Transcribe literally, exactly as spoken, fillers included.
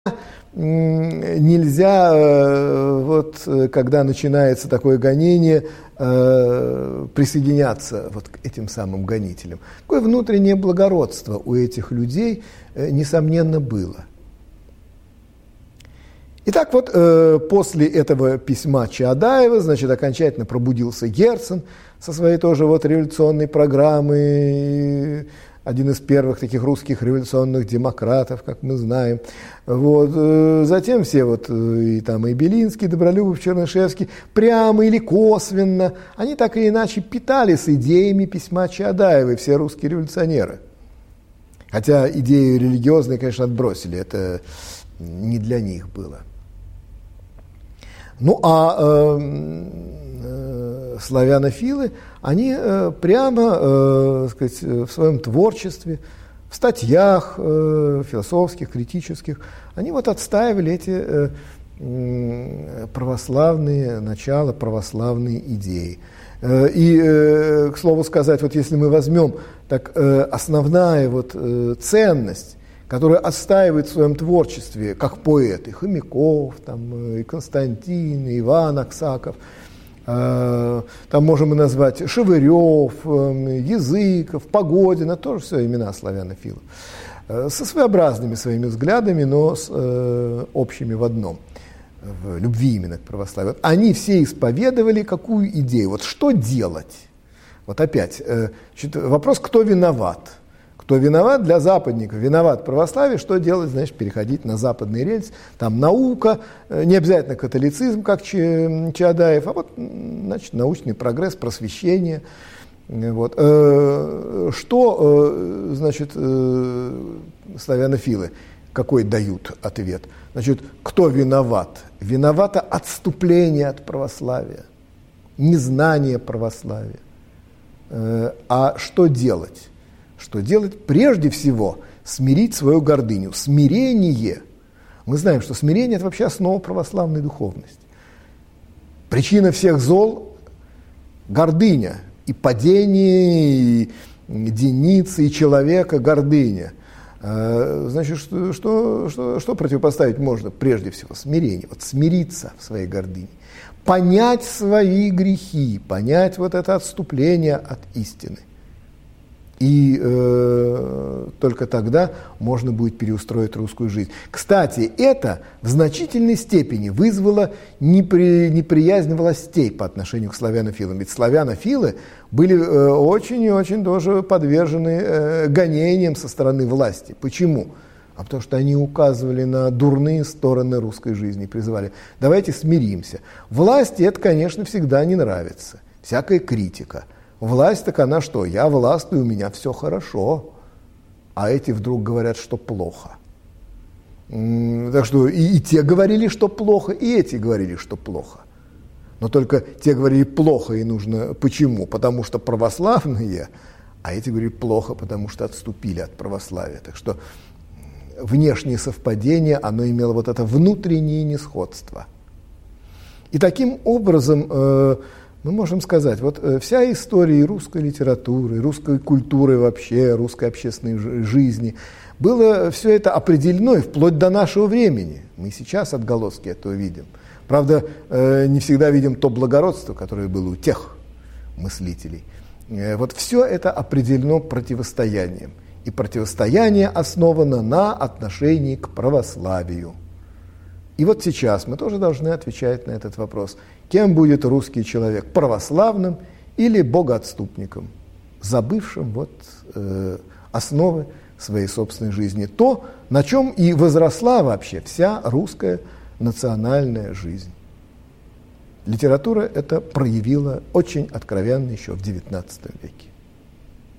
нельзя, вот, когда начинается такое гонение, присоединяться вот к этим самым гонителям. Какое внутреннее благородство у этих людей, несомненно, было. Итак, вот после этого письма Чаадаева, значит, окончательно пробудился Герцен со своей тоже вот революционной программой, один из первых таких русских революционных демократов, как мы знаем. Вот. Затем все, вот, и, там, и Белинский, и Добролюбов, Чернышевский, прямо или косвенно, они так или иначе питались идеями письма Чаадаева, все русские революционеры. Хотя идеи религиозные, конечно, отбросили, это не для них было. Ну, а э, э, славянофилы, они э, прямо, э, сказать, в своем творчестве, в статьях э, философских, критических, они вот отстаивали эти э, э, православные начала, православные идеи. Э, и, э, к слову сказать, вот если мы возьмем, так э, основная вот э, ценность, который отстаивает в своем творчестве, как поэты, Хомяков, там, и Константин, и Иван Аксаков, э, там можем мы назвать Шевырев, э, Языков, Погодина, тоже все имена славянофилов, э, со своеобразными своими взглядами, но с э, общими в одном, в любви именно к православию. Они все исповедовали какую идею, вот что делать? Вот опять, э, значит, вопрос, кто виноват? Кто виноват для западников? Виноват православие, что делать? Значит, переходить на западный рельс. Там наука, не обязательно католицизм, как Чаадаев, а вот, значит, научный прогресс, просвещение. Вот. Что, значит, славянофилы, какой дают ответ? Значит, кто виноват? Виновато отступление от православия, незнание православия. А что делать? Что делать? Прежде всего, смирить свою гордыню. Смирение. Мы знаем, что смирение – это вообще основа православной духовности. Причина всех зол – гордыня. И падение, и единицы, и человека – гордыня. Значит, что, что, что, что противопоставить можно? Прежде всего, смирение. Вот смириться в своей гордыне. Понять свои грехи, понять вот это отступление от истины. И э, только тогда можно будет переустроить русскую жизнь. Кстати, это в значительной степени вызвало непри, неприязнь властей по отношению к славянофилам. Ведь славянофилы были э, очень и очень тоже подвержены э, гонениям со стороны власти. Почему? А потому что они указывали на дурные стороны русской жизни, призывали: давайте смиримся. Власти это, конечно, всегда не нравится. Всякая критика. Власть, так она что? Я властный, у меня все хорошо. А эти вдруг говорят, что плохо. Так что и, и те говорили, что плохо, и эти говорили, что плохо. Но только те говорили плохо, и нужно... Почему? Потому что православные, а эти говорили плохо, потому что отступили от православия. Так что внешнее совпадение, оно имело вот это внутреннее несходство. И таким образом... Э, мы можем сказать, вот вся история и русской литературы, и русской культуры вообще, русской общественной жизни, было все это определено и вплоть до нашего времени. Мы сейчас отголоски этого видим. Правда, не всегда видим то благородство, которое было у тех мыслителей. Вот все это определено противостоянием. И противостояние основано на отношении к православию. И вот сейчас мы тоже должны отвечать на этот вопрос. Кем будет русский человек? Православным или богоотступником, забывшим вот, э, основы своей собственной жизни? То, на чем и возросла вообще вся русская национальная жизнь. Литература это проявила очень откровенно еще в девятнадцатом веке.